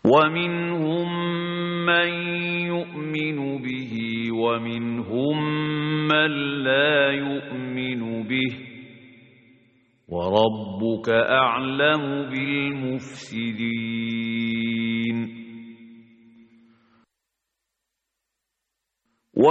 ومنهم من يؤمن به ومنهم من لا يؤمن به وربك أعلم بالمفسدين